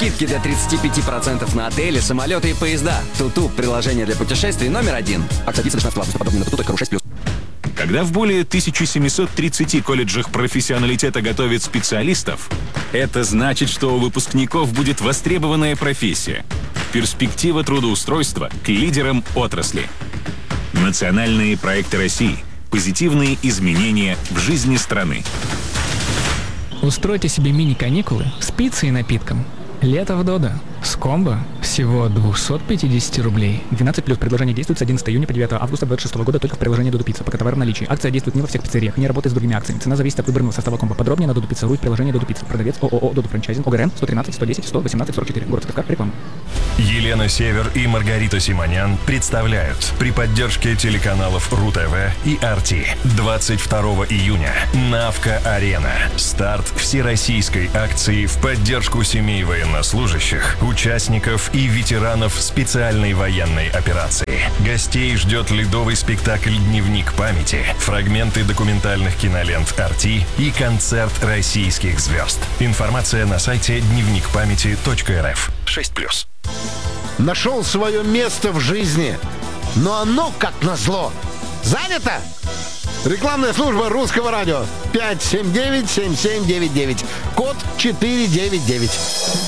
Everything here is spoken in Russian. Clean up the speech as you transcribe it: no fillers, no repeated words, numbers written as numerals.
Скидки до 35% на отели, самолеты и поезда. Туту – приложение для путешествий номер 1. Акция длится до 16 августа. Подробнее на tutu.ru 6+. Когда в более 1730 колледжах профессионалитета готовят специалистов, это значит, что у выпускников будет востребованная профессия. Перспектива трудоустройства к лидерам отрасли. Национальные проекты России. Позитивные изменения в жизни страны. Устройте себе мини-каникулы с пиццей и напитком. Лето в Додо. С комбо всего 250 рублей. 12+. Предложение действует с 11 июня по 9 августа 2026 года только в приложении Додо Пицца. Пока товар в наличии. Акция действует не во всех пиццериях, не работает с другими акциями. Цена зависит от выбранного состава комбо. Подробнее на Додо Пицца.ру и в приложении Додо Пицца. Продавец ООО Додо Франчайзинг. ОГРН 113 110 118 44. Город Сыктывкар. Реклама. Елена Север и Маргарита Симонян представляют при поддержке телеканалов РУ-ТВ и Арти 22 июня Навка-Арена. Старт всероссийской акции в поддержку семей военнослужащих, участников и ветеранов специальной военной операции. Гостей ждет ледовый спектакль «Дневник памяти», фрагменты документальных кинолент «Арти» и концерт российских звезд. Информация на сайте дневникпамяти.рф. 6+. Нашел свое место в жизни, но оно, как назло, занято. Рекламная служба Русского радио 579-7799, код 499.